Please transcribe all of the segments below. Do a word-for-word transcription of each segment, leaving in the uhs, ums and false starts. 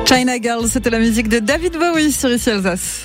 China Girl, c'était la musique de David Bowie sur Ici Alsace.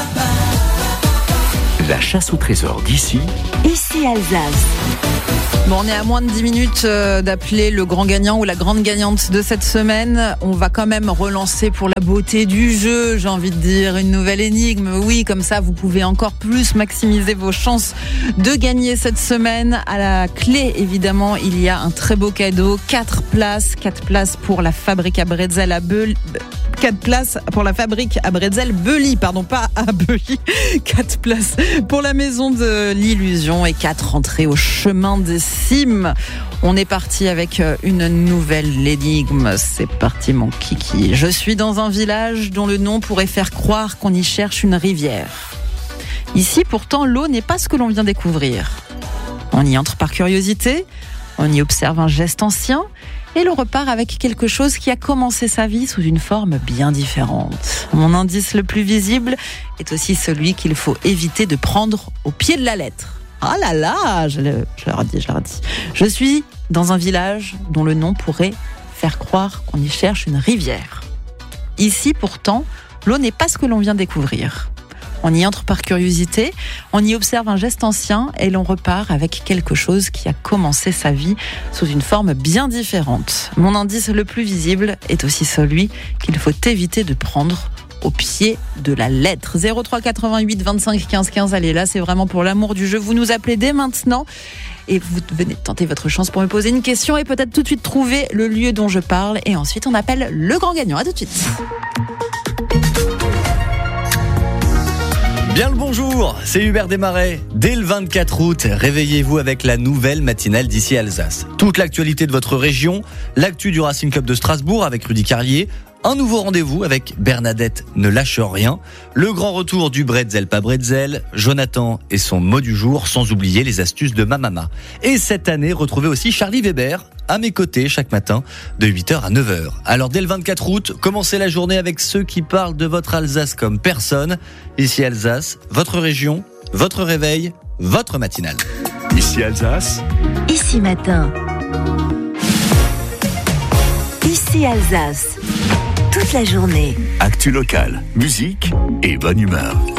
La chasse au trésor d'ici. Ici Alsace. Bon, on est à moins de dix minutes d'appeler le grand gagnant ou la grande gagnante de cette semaine. On va quand même relancer pour la beauté du jeu, j'ai envie de dire, une nouvelle énigme. Oui, comme ça, vous pouvez encore plus maximiser vos chances de gagner cette semaine. À la clé, évidemment, il y a un très beau cadeau. Quatre places, quatre places pour la fabrique à bretzel à Beul... Quatre places pour la fabrique à bretzel Beuli, pardon, pas à Beuli. Quatre places pour la maison de l'illusion et quatre entrées au chemin des cimes. On est parti avec une nouvelle énigme. C'est parti, mon kiki. Je suis dans un village dont le nom pourrait faire croire qu'on y cherche une rivière. Ici, pourtant, l'eau n'est pas ce que l'on vient découvrir. On y entre par curiosité, on y observe un geste ancien, et l'on repart avec quelque chose qui a commencé sa vie sous une forme bien différente. Mon indice le plus visible est aussi celui qu'il faut éviter de prendre au pied de la lettre. Ah là là, je, le, je leur dis, je leur dis. Je suis dans un village dont le nom pourrait faire croire qu'on y cherche une rivière. Ici, pourtant, l'eau n'est pas ce que l'on vient découvrir. On y entre par curiosité, on y observe un geste ancien et l'on repart avec quelque chose qui a commencé sa vie sous une forme bien différente. Mon indice le plus visible est aussi celui qu'il faut éviter de prendre au pied de la lettre. zéro trois quatre-vingt-huit vingt-cinq quinze quinze, allez là, c'est vraiment pour l'amour du jeu. Vous nous appelez dès maintenant et vous venez tenter votre chance pour me poser une question et peut-être tout de suite trouver le lieu dont je parle. Et ensuite, on appelle le grand gagnant. À tout de suite. Bien le bonjour, c'est Hubert Desmarais. Dès le vingt-quatre août, réveillez-vous avec la nouvelle matinale d'Ici Alsace. Toute l'actualité de votre région, l'actu du Racing Club de Strasbourg avec Rudy Carrier, un nouveau rendez-vous avec Bernadette Ne Lâche Rien, le grand retour du bretzel pas bretzel, Jonathan et son mot du jour, sans oublier les astuces de ma maman. Et cette année, retrouvez aussi Charlie Weber à mes côtés chaque matin de huit heures à neuf heures. Alors dès le vingt-quatre août, commencez la journée avec ceux qui parlent de votre Alsace comme personne. Ici Alsace, votre région, votre réveil, votre matinale. Ici Alsace. Ici matin. Ici Alsace. Toute la journée. Actu locale, musique et bonne humeur.